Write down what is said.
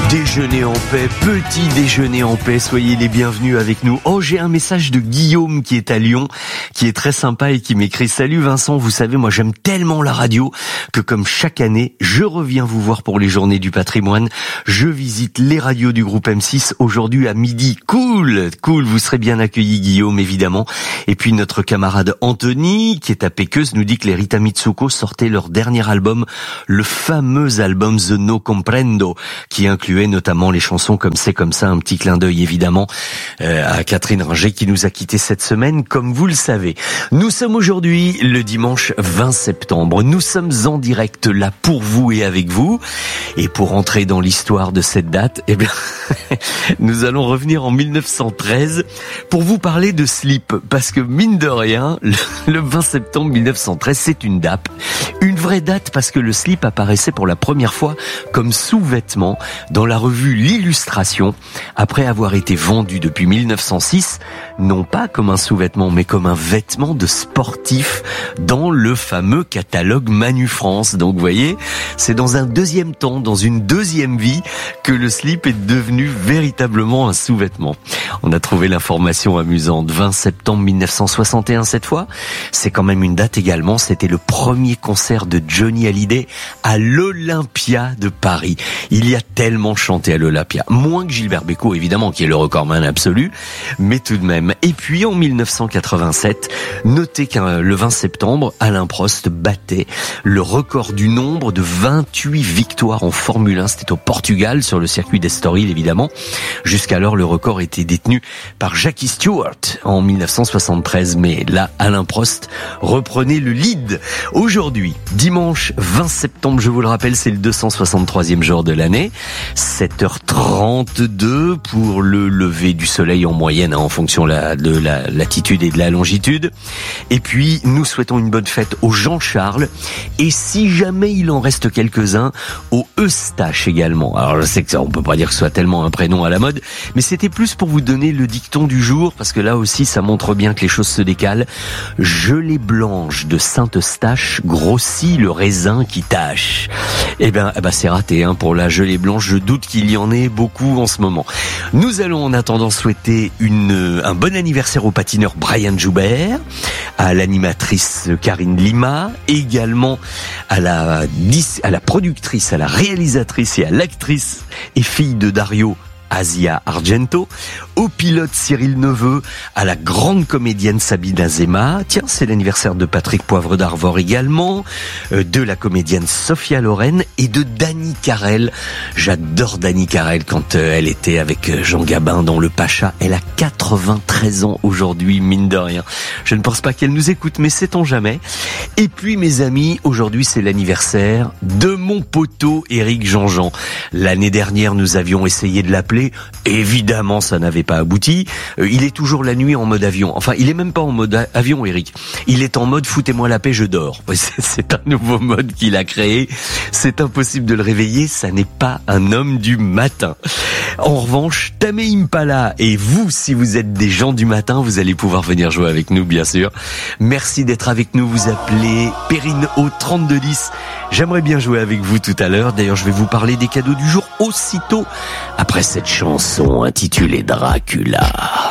Déjeuner en paix, petit déjeuner en paix, soyez les bienvenus avec nous. Oh, j'ai un message de Guillaume qui est à Lyon, qui est très sympa et qui m'écrit: salut Vincent, vous savez, moi j'aime tellement la radio que comme chaque année, je reviens vous voir pour les journées du patrimoine. Je visite les radios du groupe M6 aujourd'hui à midi. Cool, vous serez bien accueilli Guillaume, évidemment. Et puis notre camarade Anthony, qui est à Péqueuse, nous dit que les Rita Mitsuko sortaient leur dernier album, le fameux album The No Comprendo, qui incluait notamment les chansons comme C'est comme ça, un petit clin d'œil évidemment à Catherine Ringer qui nous a quittés cette semaine, comme vous le savez. Nous sommes aujourd'hui le dimanche 20 septembre. Nous sommes en direct là pour vous et avec vous. Et pour entrer dans l'histoire de cette date, eh bien, nous allons revenir en 1913 pour vous parler de slip. Parce que mine de rien, le 20 septembre 1913, c'est une date. Une vraie date parce que le slip apparaissait pour la première fois comme sous-vêtement dans la revue L'Illustration, après avoir été vendu depuis 1906, non pas comme un sous-vêtement, mais comme un vêtement de sportif dans le fameux catalogue Manu France. Donc vous voyez, c'est dans un deuxième temps, dans une deuxième vie, que le slip est devenu véritablement un sous-vêtement. On a trouvé l'information amusante. 20 septembre 1961 cette fois, c'est quand même une date également, c'était le premier concert de Johnny Hallyday à l'Olympia de Paris. Il y a tellement chanté à l'Olympia, moins que Gilbert Bécaud évidemment, qui est le recordman absolu, mais tout de même. Et puis en 1987, notez que le 20 septembre, Alain Prost battait le record du nombre de 28 victoires en Formule 1. C'était au Portugal, sur le circuit d'Estoril évidemment. Jusqu'alors, le record était détenu par Jackie Stewart en 1973, mais là, Alain Prost reprenait le lead. Aujourd'hui, dimanche 20 septembre, je vous le rappelle, c'est le 263e jour de l'année. 7h32 pour le lever du soleil en moyenne, en fonction de la latitude et de la longitude. Et puis, nous souhaitons une bonne fête au Jean-Charles. Et si jamais il en reste quelques-uns, au Eustache également. Alors, je sais que ça, on peut pas dire que ce soit tellement un prénom à la mode, mais c'était plus pour vous donner le dicton du jour, parce que là aussi, ça montre bien que les choses se décalent. Gelée blanche de Saint-Eustache grossit le raisin qui tâche. Eh ben, c'est raté, pour la gelée blanche. Je doute qu'il y en ait beaucoup en ce moment. Nous allons en attendant souhaiter un bon anniversaire au patineur Brian Joubert, à l'animatrice Karine Lima, également à la productrice, à la réalisatrice et à l'actrice et fille de Dario, Asia Argento, au pilote Cyril Neveu, à la grande comédienne Sabine Azema. Tiens, c'est l'anniversaire de Patrick Poivre d'Arvor également, de la comédienne Sophia Loren et de Dany Carrel. J'adore Dany Carrel quand elle était avec Jean Gabin dans Le Pacha. Elle a 93 ans aujourd'hui, mine de rien. Je ne pense pas qu'elle nous écoute, mais sait-on jamais. Et puis, mes amis, aujourd'hui, c'est l'anniversaire de mon poteau Éric Jean-Jean. L'année dernière, nous avions essayé de l'appeler. Évidemment, ça n'avait pas abouti. Il est toujours la nuit en mode avion. Enfin, il est même pas en mode avion, Eric. Il est en mode foutez-moi la paix, je dors. C'est un nouveau mode qu'il a créé. C'est impossible de le réveiller. Ça n'est pas un homme du matin. En revanche, Tamé Impala et vous, si vous êtes des gens du matin, vous allez pouvoir venir jouer avec nous, bien sûr. Merci d'être avec nous. Vous appelez Perrine au 3210. J'aimerais bien jouer avec vous tout à l'heure. D'ailleurs, je vais vous parler des cadeaux du jour aussitôt après cette chanson intitulée Dracula.